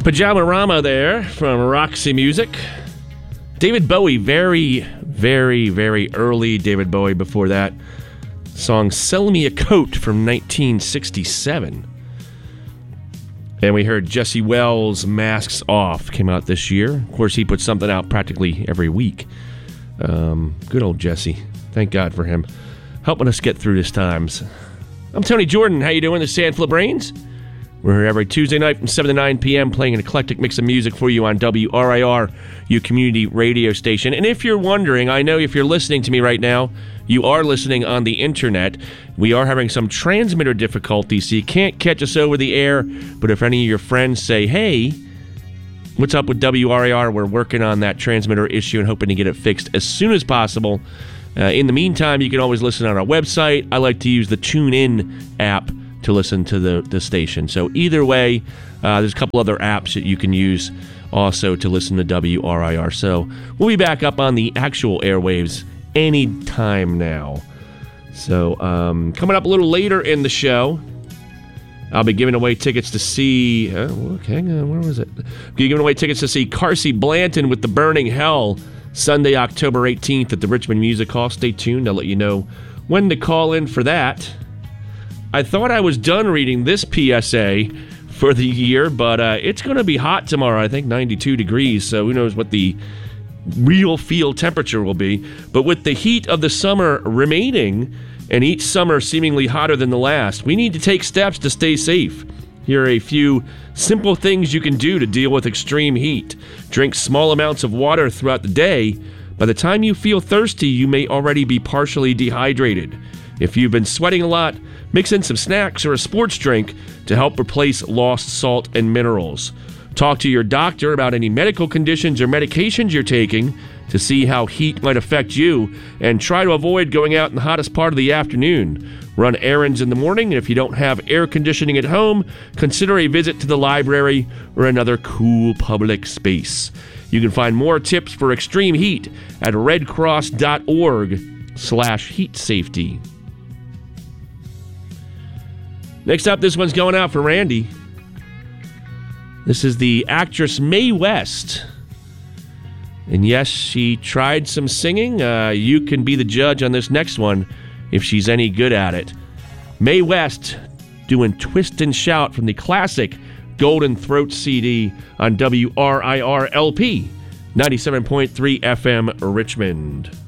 Pajama-Rama there from Roxy Music. David Bowie, very, very, very early David Bowie before that. Song Sell Me a Coat from 1967. And we heard Jesse Wells' Masks Off came out this year. Of course, he puts something out practically every week. Good old Jesse. Thank God for him. Helping us get through these times. I'm Tony Jordan. How you doing? This is Handful of Brains. We're here every Tuesday night from 7 to 9 p.m. playing an eclectic mix of music for you on WRIR, your community radio station. And if you're wondering, I know if you're listening to me right now, you are listening on the internet. We are having some transmitter difficulties, so you can't catch us over the air. But if any of your friends say, hey, what's up with WRIR? We're working on that transmitter issue and hoping to get it fixed as soon as possible. In the meantime, you can always listen on our website. I like to use the TuneIn app to listen to the station. So either way, there's a couple other apps that you can use also to listen to WRIR. So we'll be back up on the actual airwaves any time now. So coming up a little later in the show, I'll be giving away tickets to see... hang on, where was it? Giving away tickets to see Carsey Blanton with The Burning Hell Sunday, October 18th at the Richmond Music Hall. Stay tuned. I'll let you know when to call in for that. I thought I was done reading this PSA for the year, but it's going to be hot tomorrow. I think 92 degrees, so who knows what the real field temperature will be. But with the heat of the summer remaining, and each summer seemingly hotter than the last, we need to take steps to stay safe. Here are a few simple things you can do to deal with extreme heat. Drink small amounts of water throughout the day. By the time you feel thirsty, you may already be partially dehydrated. If you've been sweating a lot, mix in some snacks or a sports drink to help replace lost salt and minerals. Talk to your doctor about any medical conditions or medications you're taking to see how heat might affect you, and try to avoid going out in the hottest part of the afternoon. Run errands in the morning, and if you don't have air conditioning at home, consider a visit to the library or another cool public space. You can find more tips for extreme heat at redcross.org/heat safety. Next up, this one's going out for Randy. This is the actress Mae West. And yes, she tried some singing. You can be the judge on this next one if she's any good at it. Mae West doing Twist and Shout from the classic Golden Throat CD on WRIR LP, 97.3 FM Richmond.